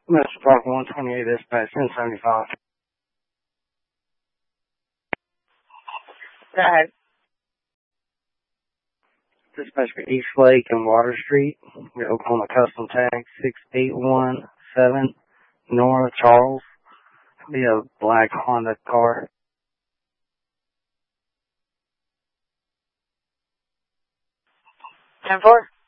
Mr. Park 128 dispatch 1075. Alright. Dispatch for East Lake and Water Street. Your Oklahoma custom tag 6817 North Charles. Be a black Honda car. 10-4.